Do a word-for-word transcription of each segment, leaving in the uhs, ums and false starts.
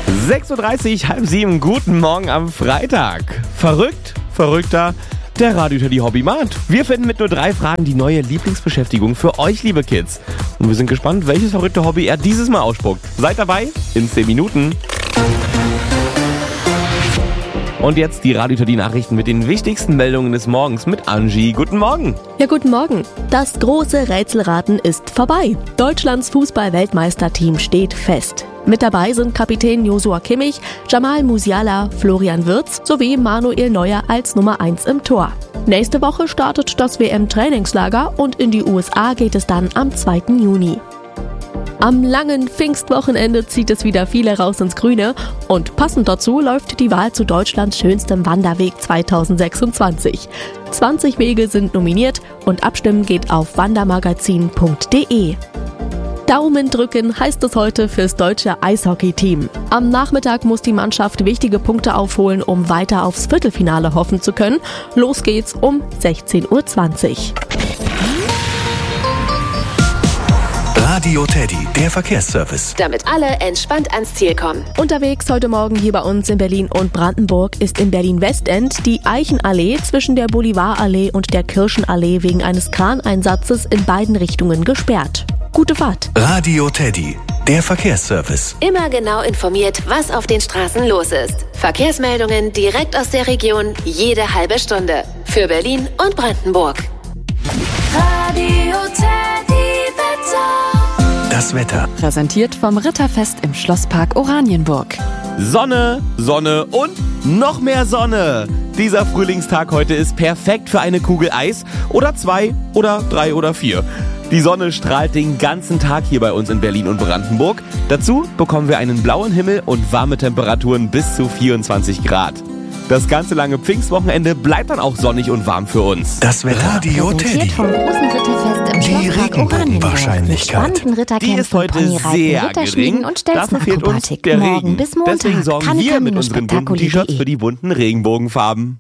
sechs Uhr dreißig, halb sieben, guten Morgen am Freitag. Verrückt, verrückter, der Radio die Hobbymat. Wir finden mit nur drei Fragen die neue Lieblingsbeschäftigung für euch, liebe Kids. Und wir sind gespannt, welches verrückte Hobby er dieses Mal ausspuckt. Seid dabei in zehn Minuten. Und jetzt die Radio die Nachrichten mit den wichtigsten Meldungen des Morgens mit Angie. Guten Morgen. Ja, guten Morgen. Das große Rätselraten ist vorbei. Deutschlands Fußball-Weltmeisterteam steht fest. Mit dabei sind Kapitän Joshua Kimmich, Jamal Musiala, Florian Wirtz sowie Manuel Neuer als Nummer eins im Tor. Nächste Woche startet das W M-Trainingslager und in die U S A geht es dann am zweiten Juni. Am langen Pfingstwochenende zieht es wieder viele raus ins Grüne und passend dazu läuft die Wahl zu Deutschlands schönstem Wanderweg zweitausendsechsundzwanzig. zwanzig Wege sind nominiert und abstimmen geht auf wandermagazin punkt de. Daumen drücken heißt es heute fürs deutsche Eishockey-Team. Am Nachmittag muss die Mannschaft wichtige Punkte aufholen, um weiter aufs Viertelfinale hoffen zu können. Los geht's um sechzehn Uhr zwanzig. Radio Teddy, der Verkehrsservice. Damit alle entspannt ans Ziel kommen. Unterwegs heute Morgen hier bei uns in Berlin und Brandenburg ist in Berlin-Westend die Eichenallee zwischen der Bolivarallee und der Kirchenallee wegen eines Kraneinsatzes in beiden Richtungen gesperrt. Gute Fahrt. Radio Teddy, der Verkehrsservice. Immer genau informiert, was auf den Straßen los ist. Verkehrsmeldungen direkt aus der Region, jede halbe Stunde. Für Berlin und Brandenburg. Radio Teddy Wetter. Das Wetter. Präsentiert vom Ritterfest im Schlosspark Oranienburg. Sonne, Sonne und noch mehr Sonne. Dieser Frühlingstag heute ist perfekt für eine Kugel Eis oder zwei oder drei oder vier. Die Sonne strahlt den ganzen Tag hier bei uns in Berlin und Brandenburg. Dazu bekommen wir einen blauen Himmel und warme Temperaturen bis zu vierundzwanzig Grad. Das ganze lange Pfingstwochenende bleibt dann auch sonnig und warm für uns. Das Wetter. Radio Teddy. Vom großen Ritterfest im Die Schlosspark Regenbogenwahrscheinlichkeit. Die ist heute sehr gering. Dafür fehlt uns der Regen. Deswegen sorgen wir mit unseren bunten T-Shirts für die bunten Regenbogenfarben.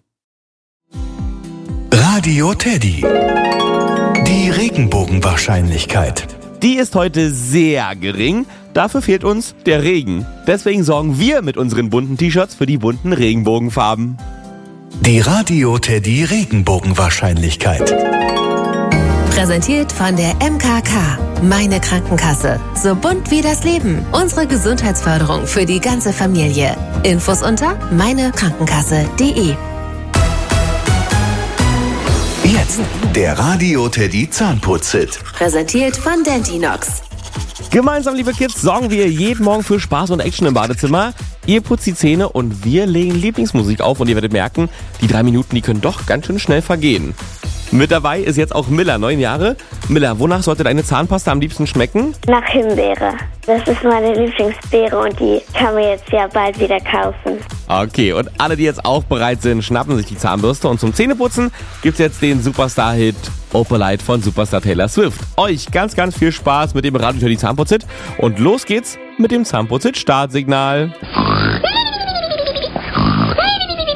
Radio Teddy. Die Regenbogenwahrscheinlichkeit. Die ist heute sehr gering. Dafür fehlt uns der Regen. Deswegen sorgen wir mit unseren bunten T-Shirts für die bunten Regenbogenfarben. Die Radio Teddy Regenbogenwahrscheinlichkeit. Präsentiert von der M K K. Meine Krankenkasse. So bunt wie das Leben. Unsere Gesundheitsförderung für die ganze Familie. Infos unter meinekrankenkasse punkt de. Jetzt der Radio Teddy Zahnputz-Hit. Präsentiert von Dentinox. Gemeinsam, liebe Kids, sorgen wir jeden Morgen für Spaß und Action im Badezimmer. Ihr putzt die Zähne und wir legen Lieblingsmusik auf und ihr werdet merken, die drei Minuten, die können doch ganz schön schnell vergehen. Mit dabei ist jetzt auch Miller, neun Jahre. Miller, wonach sollte deine Zahnpasta am liebsten schmecken? Nach Himbeere. Das ist meine Lieblingsbeere und die kann man jetzt ja bald wieder kaufen. Okay, und alle, die jetzt auch bereit sind, schnappen sich die Zahnbürste und zum Zähneputzen gibt's jetzt den Superstar-Hit Opalite von Superstar Taylor Swift. Euch ganz, ganz viel Spaß mit dem Radio Teddy Zahnputz-Hit und los geht's mit dem Zahnputz-Hit Startsignal.